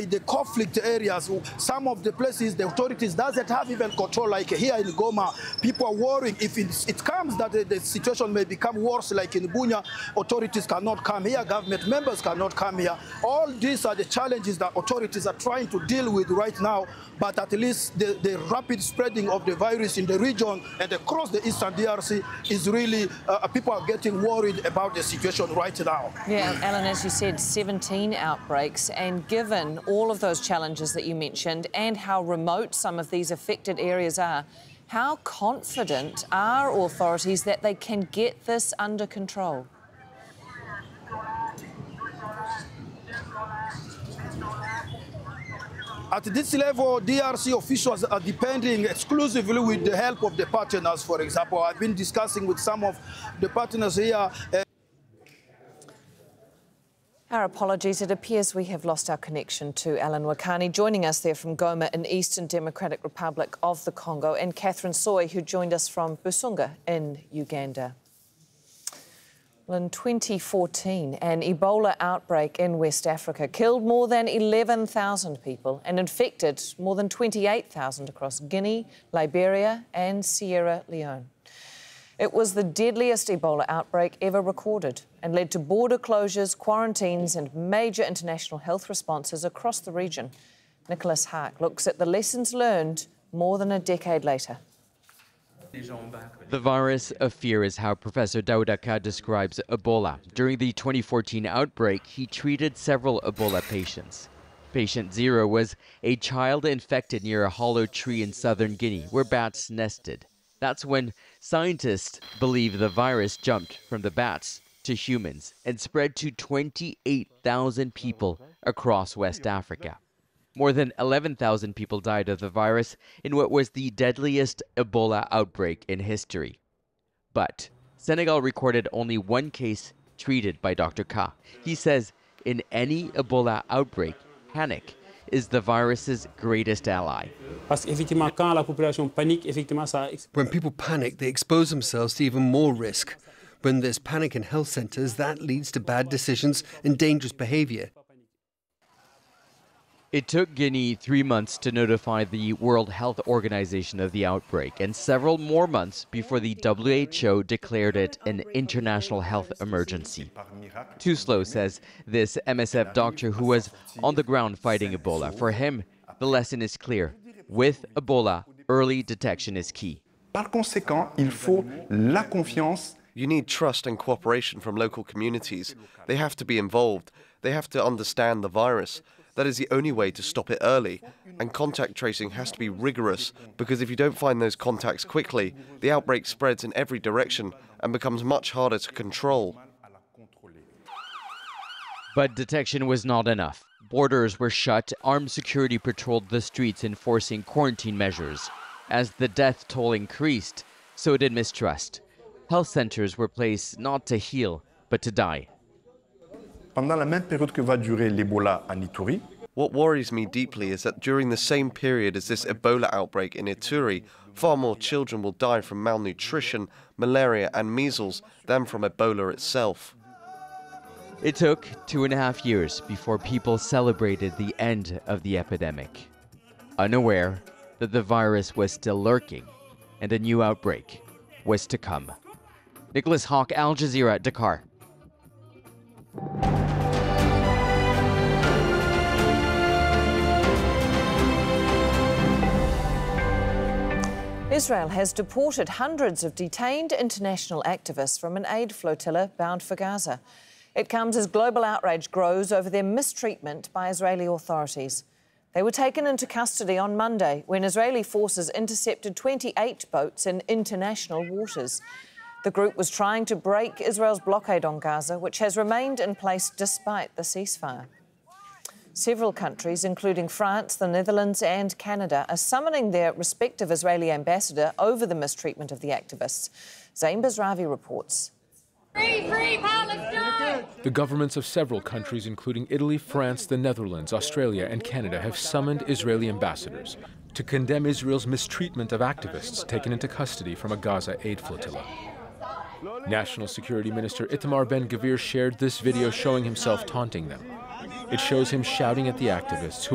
the conflict areas. Some of the places the authorities doesn't have even control, like here in Goma. People are worrying if it comes that the situation may become worse, like in Bunia, authorities cannot come here, government members cannot come here. All these are the challenges that authorities are trying to deal with right now, but at least the rapid spreading of the virus in the region and across the eastern DRC is really, people are getting worried about the situation right now. Yeah, Alan, as you said, 17 outbreaks, and given all of those challenges that you mentioned and how remote some of these affected areas are, how confident are authorities that they can get this under control? At this level, DRC officials are depending exclusively with the help of the partners, for example. I've been discussing with some of the partners here. Our apologies. It appears we have lost our connection to Alan Wakani, joining us there from Goma in Eastern Democratic Republic of the Congo, and Catherine Soy, who joined us from Busunga in Uganda. Well, in 2014, an Ebola outbreak in West Africa killed more than 11,000 people and infected more than 28,000 across Guinea, Liberia and Sierra Leone. It was the deadliest Ebola outbreak ever recorded and led to border closures, quarantines and major international health responses across the region. Nicholas Haak looks at the lessons learned more than a decade later. The virus of fear is how Professor Daudaka describes Ebola. During the 2014 outbreak, he treated several Ebola patients. Patient 0 was a child infected near a hollow tree in southern Guinea, where bats nested. That's when scientists believe the virus jumped from the bats to humans and spread to 28,000 people across West Africa. More than 11,000 people died of the virus in what was the deadliest Ebola outbreak in history. But Senegal recorded only one case treated by Dr. Ka. He says in any Ebola outbreak, panic is the virus's greatest ally. When people panic, they expose themselves to even more risk. When there's panic in health centres, that leads to bad decisions and dangerous behaviour. It took Guinea 3 months to notify the World Health Organization of the outbreak and several more months before the WHO declared it an international health emergency. Touslo says this MSF doctor who was on the ground fighting Ebola, for him, the lesson is clear. With Ebola, early detection is key. Par conséquent, il faut la confiance. You need trust and cooperation from local communities. They have to be involved. They have to understand the virus. That is the only way to stop it early. And contact tracing has to be rigorous, because if you don't find those contacts quickly, the outbreak spreads in every direction and becomes much harder to control. But detection was not enough. Borders were shut, armed security patrolled the streets enforcing quarantine measures. As the death toll increased, so did mistrust. Health centers were placed not to heal, but to die. Pendant la même période que va durer l'Ebola en Ituri, what worries me deeply is that during the same period as this Ebola outbreak in Ituri, far more children will die from malnutrition, malaria and measles than from Ebola itself. It took 2.5 years before people celebrated the end of the epidemic, unaware that the virus was still lurking and a new outbreak was to come. Nicholas Haak, Al Jazeera, Dakar. Israel has deported hundreds of detained international activists from an aid flotilla bound for Gaza. It comes as global outrage grows over their mistreatment by Israeli authorities. They were taken into custody on Monday when Israeli forces intercepted 28 boats in international waters. The group was trying to break Israel's blockade on Gaza, which has remained in place despite the ceasefire. Several countries, including France, the Netherlands and Canada, are summoning their respective Israeli ambassador over the mistreatment of the activists. Zain Bazravi reports. Free, free Palestine! The governments of several countries, including Italy, France, the Netherlands, Australia and Canada, have summoned Israeli ambassadors to condemn Israel's mistreatment of activists taken into custody from a Gaza aid flotilla. National Security Minister Itamar Ben-Gvir shared this video showing himself taunting them. It shows him shouting at the activists who